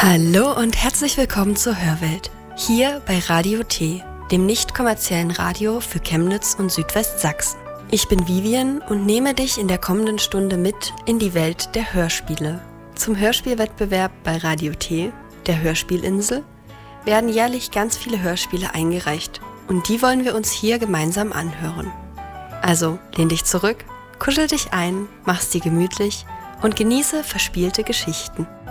Hallo und herzlich willkommen zur Hörwelt, hier bei Radio T, dem nicht kommerziellen Radio für Chemnitz und Südwestsachsen. Ich bin Vivian und nehme dich in der kommenden Stunde mit in die Welt der Hörspiele. Zum Hörspielwettbewerb bei Radio T, der Hörspielinsel, werden jährlich ganz viele Hörspiele eingereicht und die wollen wir uns hier gemeinsam anhören. Also lehn dich zurück, kuschel dich ein, mach's dir gemütlich und genieße verspielte Geschichten.